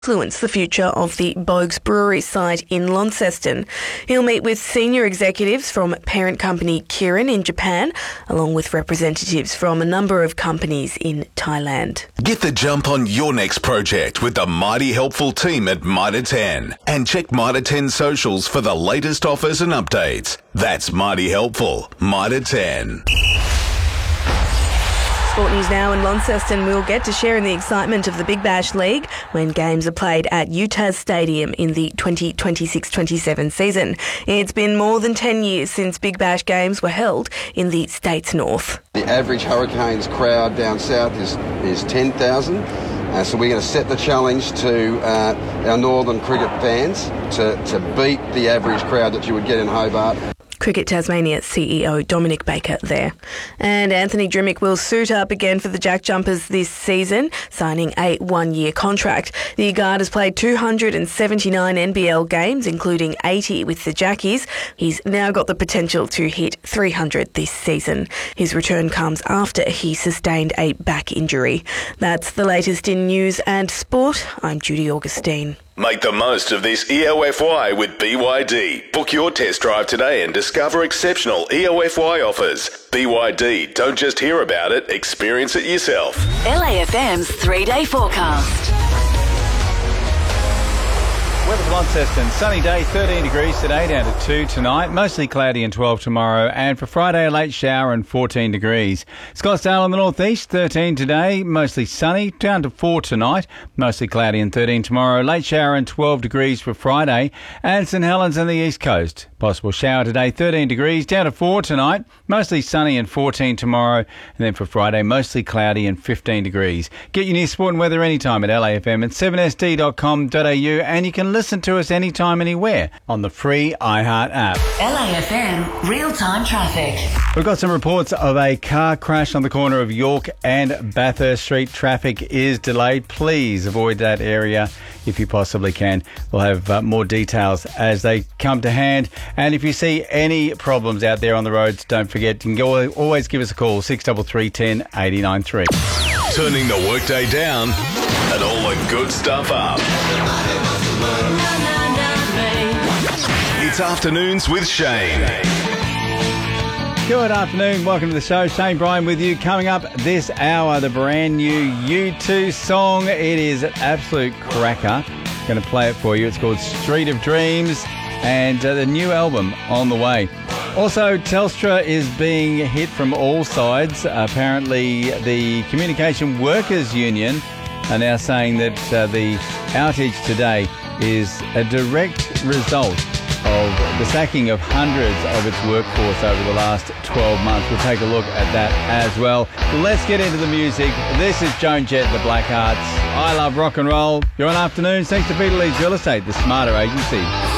influence the future of the Boag's Brewery site in Launceston. He'll meet with senior executives from parent company Kirin in Japan, along with representatives from a number of companies in Thailand. Get the jump on your next project with the mighty helpful team at Mitre 10. And check Mitre 10 socials for the latest offers and updates. That's mighty helpful. Mitre 10. Sport news now in Launceston. We'll get to share in the excitement of the Big Bash League when games are played at UTAS Stadium in the 2026-27 season. It's been more than 10 years since Big Bash games were held in the state's north. The average Hurricanes crowd down south is 10,000. So we're going to set the challenge to our northern cricket fans to beat the average crowd that you would get in Hobart. Cricket Tasmania CEO Dominic Baker there. And Anthony Drimmick will suit up again for the Jack Jumpers this season, signing a one-year contract. The guard has played 279 NBL games, including 80 with the Jackies. He's now got the potential to hit 300 this season. His return comes after he sustained a back injury. That's the latest in news and sport. I'm Judy Augustine. Make the most of this EOFY with BYD. Book your test drive today and discover exceptional EOFY offers. BYD, don't just hear about it, experience it yourself. LAFM's 3-day forecast. Weather for Launceston, sunny day, 13 degrees today, down to 2 tonight, mostly cloudy and 12 tomorrow, and for Friday a late shower and 14 degrees. Scottsdale in the northeast, 13 today, mostly sunny, down to 4 tonight, mostly cloudy and 13 tomorrow, late shower and 12 degrees for Friday, and St Helens on the east coast. Possible shower today, 13 degrees, down to 4 tonight, mostly sunny and 14 tomorrow, and then for Friday, mostly cloudy and 15 degrees. Get your news, sport and weather anytime at LAFM at 7sd.com.au, and you can listen to us anytime, anywhere on the free iHeart app. LAFM real-time traffic. We've got some reports of a car crash on the corner of York and Bathurst Street. Traffic is delayed. Please avoid that area if you possibly can. We'll have more details as they come to hand. And if you see any problems out there on the roads, don't forget, you can always give us a call, 633 10 893. Turning the workday down and all the good stuff up. It's Afternoons with Shane. Good afternoon, welcome to the show. Shane Bryan with you. Coming up this hour, the brand new U2 song. It is an absolute cracker. Going to play it for you. It's called Street of Dreams, and the new album on the way. Also, Telstra is being hit from all sides. Apparently, the Communication Workers Union are now saying that the outage today is a direct result of the sacking of hundreds of its workforce over the last 12 months. We'll take a look at that as well. Let's get into the music. This is Joan Jett, the Blackhearts. I love rock and roll. You're on Afternoons thanks to Peter Leeds Real Estate, the smarter agency.